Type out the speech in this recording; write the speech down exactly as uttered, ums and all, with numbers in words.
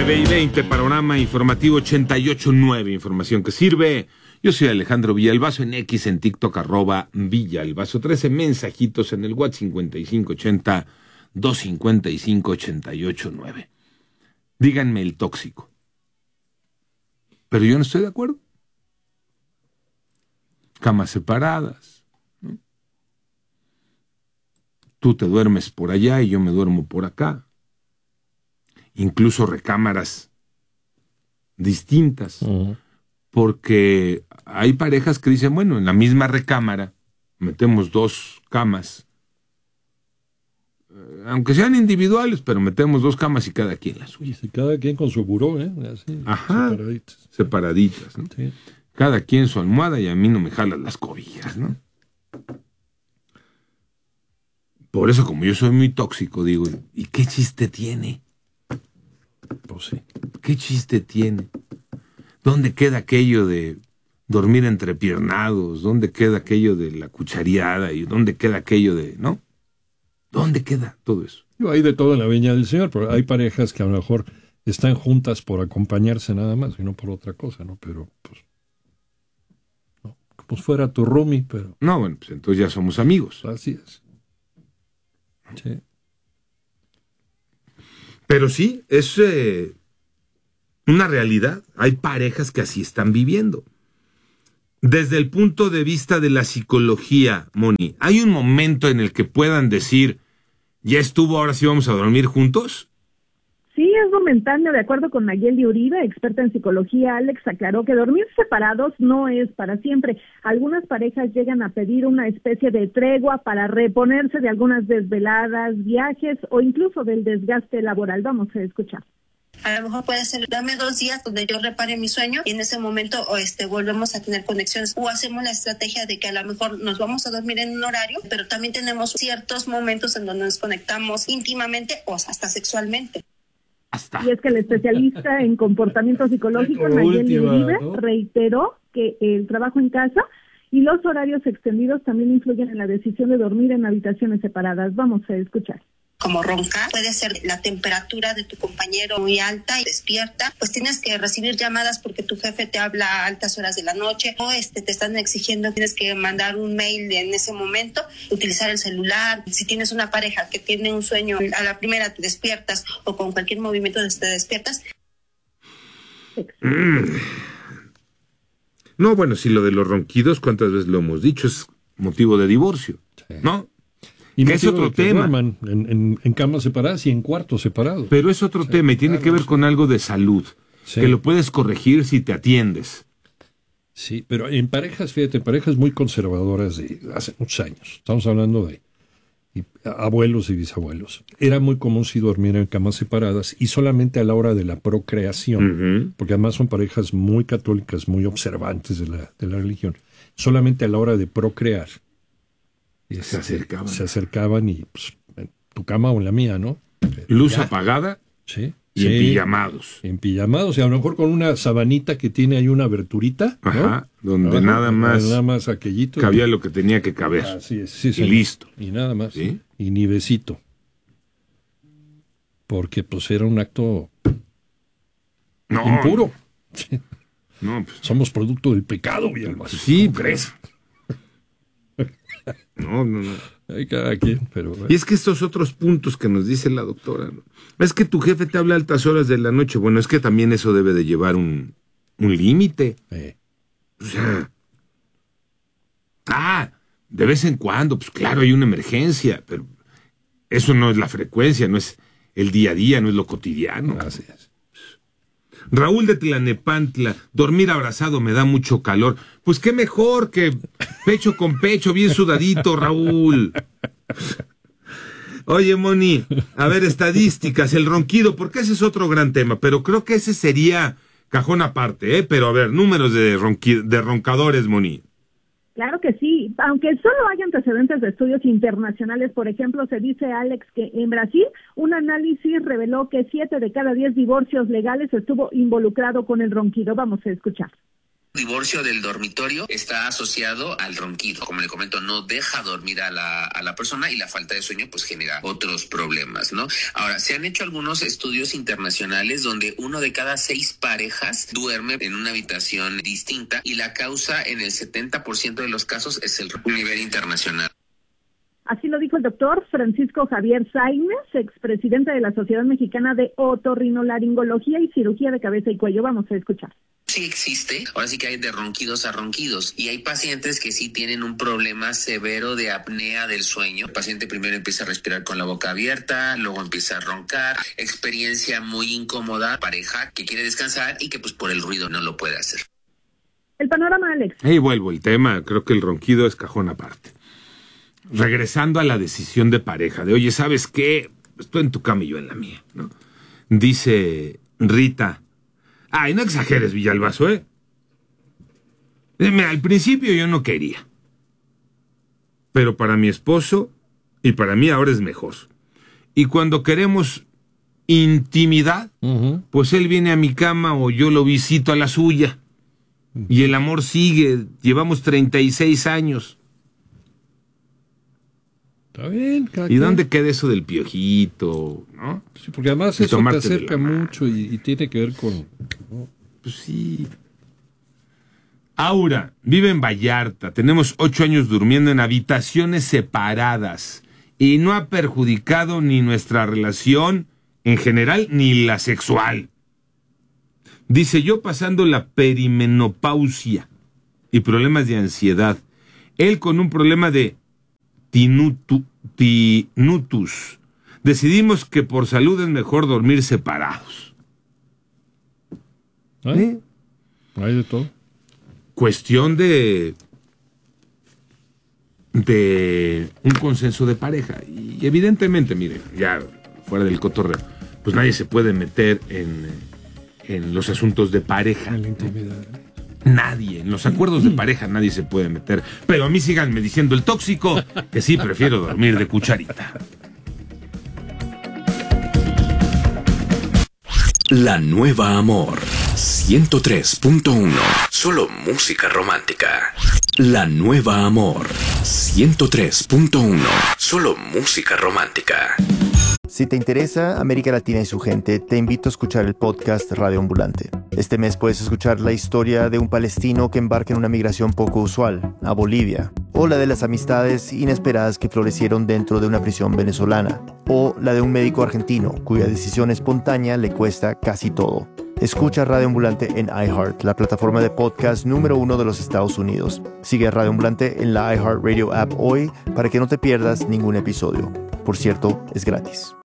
nueve y veinte, panorama informativo ochenta y ocho punto nueve, información que sirve. Yo soy Alejandro Villalbazo, en X, en TikTok, arroba Villalbazo trece, mensajitos en el WhatsApp cincuenta y cinco ochenta, doscientos cincuenta y cinco, ochenta y ocho nueve. Díganme el tóxico. Pero yo no estoy de acuerdo. Camas separadas, ¿no? Tú te duermes por allá y yo me duermo por acá. Incluso recámaras distintas. Uh-huh. Porque hay parejas que dicen, bueno, en la misma recámara metemos dos camas, eh, aunque sean individuales, pero metemos dos camas y cada quien las suyas. Y cada quien con su buró, ¿eh? Así, Ajá, separaditas. Separaditas, ¿no? Sí. Cada quien su almohada y a mí no me jalan las cobijas, ¿no? Por eso, como yo soy muy tóxico, digo, ¿y qué chiste tiene? Pues sí. ¿Qué chiste tiene? ¿Dónde queda aquello de dormir entrepiernados? ¿Dónde queda aquello de la cuchareada? ¿Y dónde queda aquello de, no? ¿Dónde queda todo eso? Hay de todo en la viña del Señor, pero hay parejas que a lo mejor están juntas por acompañarse nada más y no por otra cosa, ¿no? Pero, pues, no, como si fuera tu roomie, pero... No, bueno, pues entonces ya somos amigos. Así es. Sí. Pero sí, es eh, una realidad. Hay parejas que así están viviendo. Desde el punto de vista de la psicología, Moni, ¿hay un momento en el que puedan decir, ya estuvo, ahora sí vamos a dormir juntos? Sí, es momentáneo. De acuerdo con Nayeli Uribe, experta en psicología, Alex aclaró que dormir separados no es para siempre. Algunas parejas llegan a pedir una especie de tregua para reponerse de algunas desveladas, viajes o incluso del desgaste laboral. Vamos a escuchar. A lo mejor puede ser, dame dos días donde yo repare mi sueño y en ese momento o este volvemos a tener conexiones, o hacemos la estrategia de que a lo mejor nos vamos a dormir en un horario, pero también tenemos ciertos momentos en donde nos conectamos íntimamente o hasta sexualmente. Y es que el especialista en comportamiento psicológico, Nayeli Uribe, ¿no?, reiteró que el trabajo en casa y los horarios extendidos también influyen en la decisión de dormir en habitaciones separadas. Vamos a escuchar. Como roncar, puede ser la temperatura de tu compañero muy alta y despierta, pues tienes que recibir llamadas porque tu jefe te habla a altas horas de la noche o este te están exigiendo, tienes que mandar un mail en ese momento, utilizar el celular. Si tienes una pareja que tiene un sueño, a la primera te despiertas o con cualquier movimiento te despiertas. Mm. No, bueno, si lo de los ronquidos, ¿cuántas veces lo hemos dicho? Es motivo de divorcio, sí, ¿no? Y que es otro que tema. En, en, en camas separadas y en cuartos separados. Pero es otro sí, tema y tiene claro, que ver con algo de salud, sí, que lo puedes corregir si te atiendes. Sí, pero en parejas, fíjate, parejas muy conservadoras de hace muchos años. Estamos hablando de y, abuelos y bisabuelos. Era muy común si dormir en camas separadas y solamente a la hora de la procreación, uh-huh, porque además son parejas muy católicas, muy observantes de la, de la religión. Solamente a la hora de procrear. Se acercaban. Se acercaban y pues, en tu cama o en la mía, ¿no? Luz ya apagada, sí, y sí, en pijamados. En pijamados, y a lo mejor con una sabanita que tiene ahí una aberturita, ¿no? Ajá, donde Abajo, nada más, nada más aquellito. Cabía lo que tenía que caber. Así es, sí, y señor. listo. Y nada más. ¿Sí? Y ni besito. Porque pues era un acto no, impuro. No, pues, somos producto del pecado, Villalbazo. Sí, crees. No, no, no. Hay cada quien, pero... Bueno. Y es que estos otros puntos que nos dice la doctora, ¿no? Es que tu jefe te habla a altas horas de la noche. Bueno, es que también eso debe de llevar un, un límite. Eh. O sea... Ah, de vez en cuando, pues claro, hay una emergencia, pero eso no es la frecuencia, no es el día a día, no es lo cotidiano. Así es. Raúl de Tlanepantla, dormir abrazado me da mucho calor. Pues qué mejor que pecho con pecho, bien sudadito, Raúl. Oye, Moni, a ver, estadísticas, el ronquido, porque ese es otro gran tema, pero creo que ese sería cajón aparte, ¿eh? Pero a ver, números de, ronqui- de roncadores, Moni. Claro que sí, aunque solo hay antecedentes de estudios internacionales. Por ejemplo, se dice, Alex, que en Brasil un análisis reveló que siete de cada diez divorcios legales estuvo involucrado con el ronquido. Vamos a escuchar. Divorcio del dormitorio está asociado al ronquido. Como le comento, no deja dormir a la, a la persona y la falta de sueño pues genera otros problemas, ¿no? Ahora, se han hecho algunos estudios internacionales donde uno de cada seis parejas duerme en una habitación distinta y la causa en el setenta por ciento de los casos es el nivel internacional. Así lo dijo el doctor Francisco Javier Sáenz, expresidente de la Sociedad Mexicana de Otorrinolaringología y Cirugía de Cabeza y Cuello. Vamos a escuchar. Sí existe, ahora sí que hay de ronquidos a ronquidos y hay pacientes que sí tienen un problema severo de apnea del sueño. El paciente primero empieza a respirar con la boca abierta, luego empieza a roncar, experiencia muy incómoda, pareja que quiere descansar y que pues por el ruido no lo puede hacer. El panorama, Alex. Ahí vuelvo el tema, creo que el ronquido es cajón aparte. Regresando a la decisión de pareja, de oye, ¿sabes qué? Estoy en tu cama y yo en la mía, ¿no? Dice Rita, ay, no exageres, Villalbazo, ¿eh? Mira, al principio yo no quería. Pero para mi esposo y para mí ahora es mejor. Y cuando queremos intimidad, uh-huh. pues él viene a mi cama o yo lo visito a la suya. Uh-huh. Y el amor sigue. Llevamos treinta y seis años. Está bien. ¿Y dónde queda eso del piojito? ¿No? Sí, porque además y eso te acerca mucho y, y tiene que ver con... ¿no? Pues sí. Aura vive en Vallarta. Tenemos ocho años durmiendo en habitaciones separadas y no ha perjudicado ni nuestra relación en general ni la sexual. Dice, yo pasando la perimenopausia y problemas de ansiedad. Él con un problema de tinutu, tinnitus. Decidimos que por salud es mejor dormir separados. ¿Eh? ¿Eh? Hay de todo. Cuestión de de un consenso de pareja. Y evidentemente, miren, ya fuera del cotorreo, pues nadie se puede meter en, en los asuntos de pareja. En la intimidad. Nadie, en los acuerdos de pareja nadie se puede meter. Pero a mí síganme diciendo el tóxico, que sí prefiero dormir de cucharita. La Nueva Amor ciento tres punto uno. Solo música romántica. La Nueva Amor ciento tres punto uno. Solo música romántica. Si te interesa América Latina y su gente, te invito a escuchar el podcast Radio Ambulante. Este mes puedes escuchar la historia de un palestino que embarca en una migración poco usual, a Bolivia, o la de las amistades inesperadas que florecieron dentro de una prisión venezolana, o la de un médico argentino cuya decisión espontánea le cuesta casi todo. Escucha Radio Ambulante en iHeart, la plataforma de podcast número uno de los Estados Unidos. Sigue a Radio Ambulante en la iHeartRadio app hoy para que no te pierdas ningún episodio. Por cierto, es gratis.